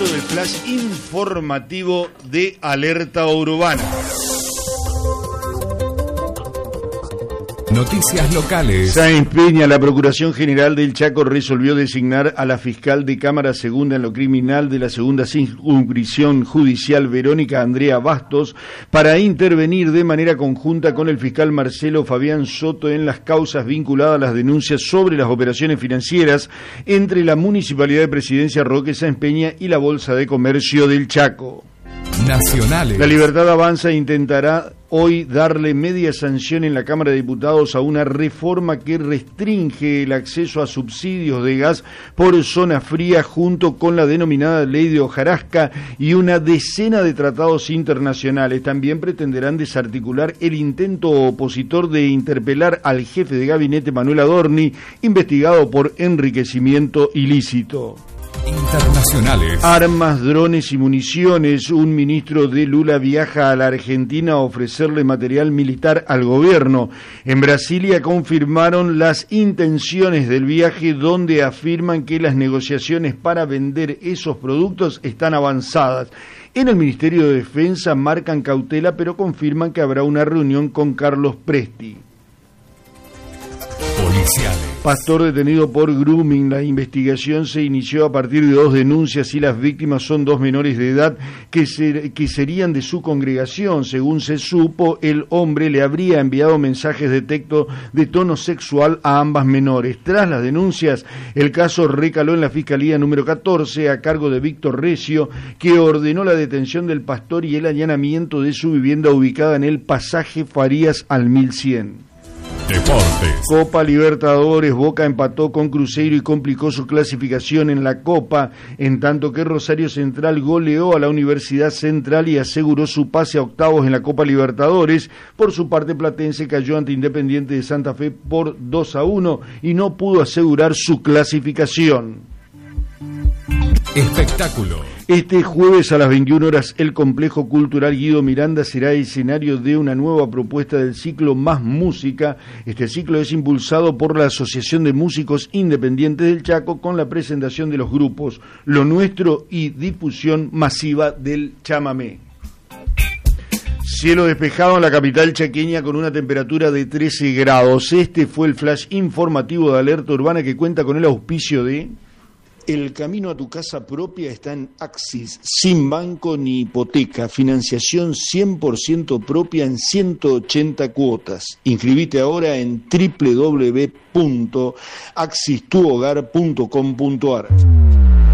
momento del flash informativo de Alerta Urbana. Noticias locales. Sáenz Peña, la Procuración General del Chaco resolvió designar a la fiscal de Cámara Segunda en lo criminal de la segunda circunscripción judicial, Verónica Andrea Bastos, para intervenir de manera conjunta con el fiscal Marcelo Fabián Soto en las causas vinculadas a las denuncias sobre las operaciones financieras entre la Municipalidad de Presidencia Roque Sáenz Peña y la Bolsa de Comercio del Chaco. Nacionales. La Libertad Avanza intentará hoy darle media sanción en la Cámara de Diputados a una reforma que restringe el acceso a subsidios de gas por zona fría junto con la denominada Ley de Hojarasca y una decena de tratados internacionales. También pretenderán desarticular el intento opositor de interpelar al jefe de gabinete Manuel Adorni, investigado por enriquecimiento ilícito. Internacionales. Armas, drones y municiones. Un ministro de Lula viaja a la Argentina a ofrecerle material militar al gobierno. En Brasilia confirmaron las intenciones del viaje, donde afirman que las negociaciones para vender esos productos están avanzadas. En el Ministerio de Defensa marcan cautela, pero confirman que habrá una reunión con Carlos Presti. Policiales. Pastor detenido por grooming. La investigación se inició a partir de 2 denuncias y las víctimas son 2 menores de edad que serían de su congregación. Según se supo, el hombre le habría enviado mensajes de texto de tono sexual a ambas menores. Tras las denuncias, el caso recaló en la Fiscalía número 14 a cargo de Víctor Recio, que ordenó la detención del pastor y el allanamiento de su vivienda ubicada en el pasaje Farías al 1100. Deportes. Copa Libertadores. Boca empató con Cruzeiro y complicó su clasificación en la Copa, en tanto que Rosario Central goleó a la Universidad Central y aseguró su pase a octavos en la Copa Libertadores. Por su parte, Platense cayó ante Independiente de Santa Fe por 2-1 y no pudo asegurar su clasificación. Espectáculo. Este jueves a las 21 horas el Complejo Cultural Guido Miranda será escenario de una nueva propuesta del ciclo Más Música. Este ciclo es impulsado por la Asociación de Músicos Independientes del Chaco con la presentación de los grupos Lo Nuestro y difusión masiva del chamamé. Cielo despejado en la capital chaqueña con una temperatura de 13 grados. Este fue el flash informativo de Alerta Urbana, que cuenta con el auspicio de... El camino a tu casa propia está en Axis, sin banco ni hipoteca, financiación 100% propia en 180 cuotas. Inscribite ahora en www.axistuhogar.com.ar.